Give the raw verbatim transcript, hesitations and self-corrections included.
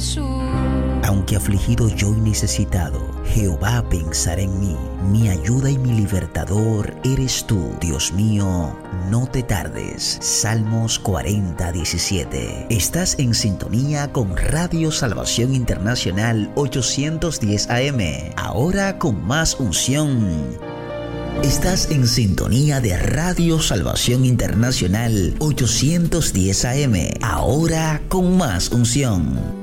Jesús. Aunque afligido yo y necesitado, Jehová pensará en mí. Mi ayuda y mi libertador eres tú, Dios mío, no te tardes. Salmos cuarenta, diecisiete. Estás en sintonía con Radio Salvación Internacional ochocientos diez A M, ahora con más unción. Estás en sintonía de Radio Salvación Internacional ochocientos diez A M, ahora con más unción.